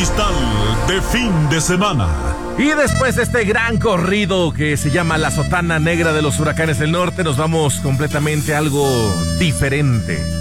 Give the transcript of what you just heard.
cristal de fin de semana. Y después de este gran corrido que se llama La Sotana Negra de los Huracanes del Norte, nos vamos completamente a algo diferente.